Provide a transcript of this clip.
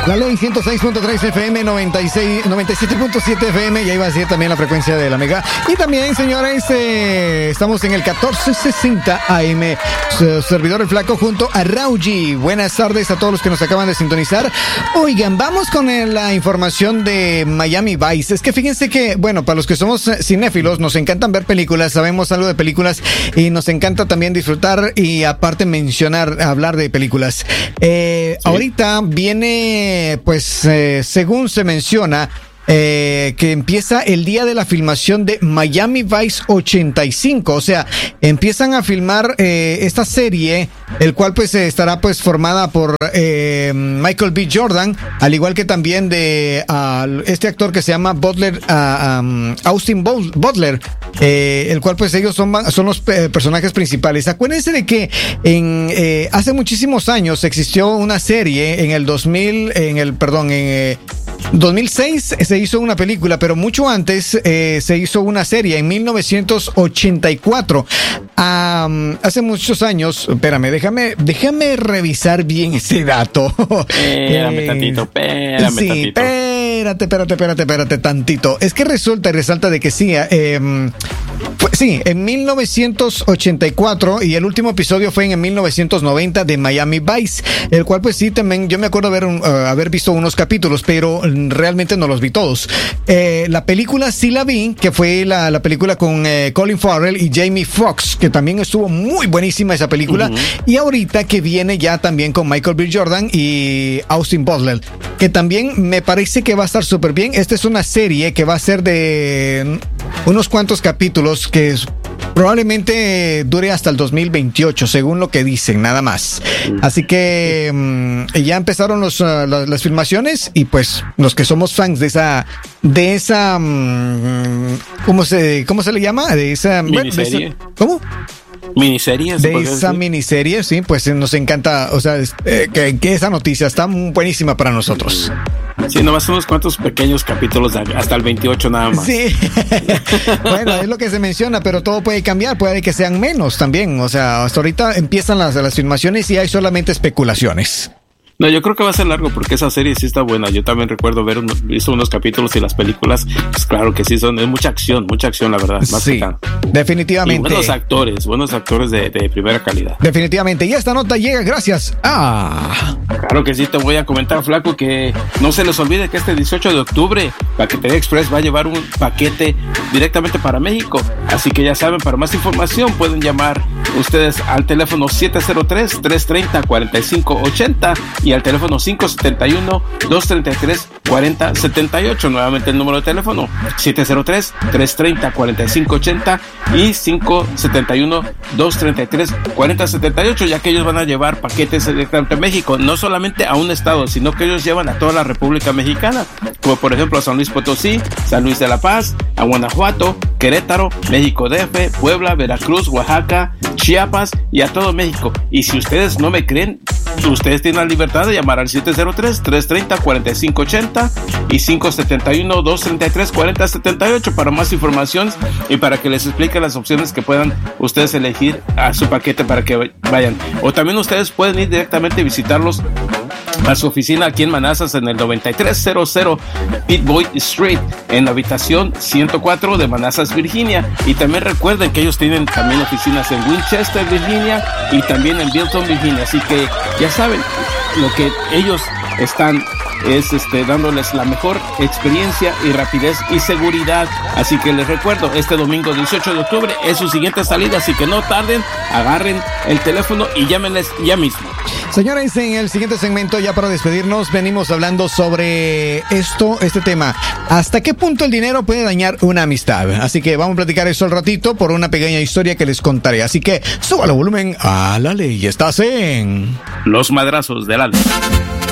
La Ley 106.3 FM, 97.7 FM, ya iba a decir también la frecuencia de la Mega. Y también, señores, estamos en el 1460 AM, su servidor El Flaco junto a Rauji. Buenas tardes a todos los que nos acaban de sintonizar. Oigan, vamos con la información de Miami Vice. Es que fíjense que, bueno, para los que somos cinéfilos, nos encantan ver películas, sabemos algo de películas y nos encanta también disfrutar y aparte hablar de películas. Sí. Ahorita viene, pues, según se menciona, que empieza el día de la filmación de Miami Vice 85, o sea, empiezan a filmar esta serie, el cual pues estará pues formada por Michael B. Jordan, al igual que también de este actor que se llama Butler, Austin Butler, el cual pues ellos son los personajes principales. Acuérdense de que hace muchísimos años existió una serie en 2006 se hizo una película, pero mucho antes se hizo una serie en 1984. Hace muchos años, espérame, déjame revisar bien ese dato. Espérame tantito. Espérate tantito. Es que resulta y resalta de que sí, sí, en 1984 y el último episodio fue en 1990 de Miami Vice, el cual pues sí, también yo me acuerdo haber visto unos capítulos, pero realmente no los vi todos. La película sí la vi, que fue la película con Colin Farrell y Jamie Foxx, que también estuvo muy buenísima esa película. Uh-huh. Y ahorita que viene ya también con Michael B. Jordan y Austin Butler, que también me parece que va a estar súper bien. Esta es una serie que va a ser de unos cuantos capítulos que probablemente dure hasta el 2028, según lo que dicen, nada más. Así que ya empezaron las filmaciones y pues los que somos fans de esa ¿cómo se le llama? De esa miniserie. ¿Cómo? Miniserie. De esa miniserie, sí, pues nos encanta, o sea, que esa noticia está buenísima para nosotros. Sí, nomás unos cuantos pequeños capítulos hasta el 28 nada más. Sí, bueno, es lo que se menciona, pero todo puede cambiar, puede que sean menos también, o sea, hasta ahorita empiezan las filmaciones y hay solamente especulaciones. No, yo creo que va a ser largo porque esa serie sí está buena. Yo también recuerdo visto unos capítulos y las películas, pues claro que sí, es mucha acción, la verdad. Más sí, definitivamente. Y buenos actores de primera calidad. Definitivamente. Y esta nota llega gracias a... Claro que sí, te voy a comentar, Flaco, que no se les olvide que este 18 de octubre Paquetería Express va a llevar un paquete directamente para México. Así que ya saben, para más información pueden llamar ustedes al teléfono 703-330-4580 y al teléfono 571-233-4078. Nuevamente el número de teléfono 703-330-4580 y 571-233-4078, ya que ellos van a llevar paquetes directamente a México, no solamente a un estado, sino que ellos llevan a toda la República Mexicana, como por ejemplo a San Luis Potosí, San Luis de la Paz, a Guanajuato, Querétaro, México DF, Puebla, Veracruz, Oaxaca, Chiapas y a todo México. Y si ustedes no me creen, ustedes tienen la libertad de llamar al 703-330-4580 y 571-233-4078 para más información y para que les explique las opciones que puedan ustedes elegir a su paquete para que vayan. O también ustedes pueden ir directamente y visitarlos a su oficina aquí en Manassas en el 9300 Pitboy Street en la habitación 104 de Manassas, Virginia. Y también recuerden que ellos tienen también oficinas en Winchester, Virginia y también en Bilton, Virginia. Así que ya saben, lo que ellos están es dándoles la mejor experiencia y rapidez y seguridad. Así que les recuerdo, este domingo 18 de octubre es su siguiente salida, así que no tarden, agarren el teléfono y llámenles ya mismo. Señores, en el siguiente segmento, ya para despedirnos, venimos hablando sobre este tema. ¿Hasta qué punto el dinero puede dañar una amistad? Así que vamos a platicar eso al ratito por una pequeña historia que les contaré. Así que suba el volumen a la ley. Estás en Los Madrazos de la Ley.